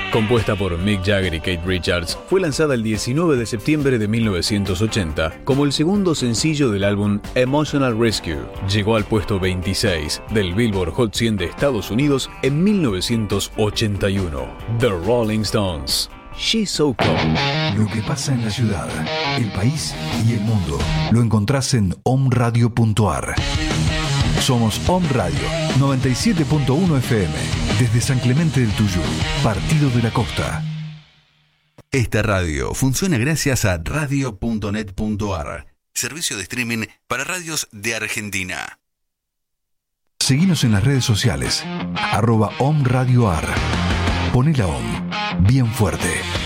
Compuesta por Mick Jagger y Keith Richards, fue lanzada el 19 de septiembre de 1980 como el segundo sencillo del álbum Emotional Rescue. Llegó al puesto 26 del Billboard Hot 100 de Estados Unidos en 1981. The Rolling Stones, She's So Cold. Lo que pasa en la ciudad, el país y el mundo lo encontrás en omradio.ar. Somos Om Radio 97.1 FM desde San Clemente del Tuyú, Partido de la Costa. Esta radio funciona gracias a radio.net.ar, servicio de streaming para radios de Argentina. Seguinos en las redes sociales, @omradioar. Poné la OM bien fuerte.